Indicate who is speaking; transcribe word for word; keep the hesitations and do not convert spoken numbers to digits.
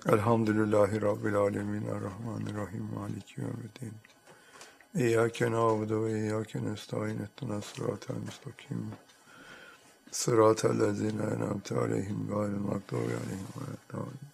Speaker 1: Elhamdülillahi Rabbil alemin. Errahmanirrahim. Maliki yevmiddin. İyyâke na'budu ve iyyâke nestaîn. İhdinas sıratal müstakim. Sıratal lezîne en'amte aleyhim gayril mağdûbi aleyhim ve lâddâllîn.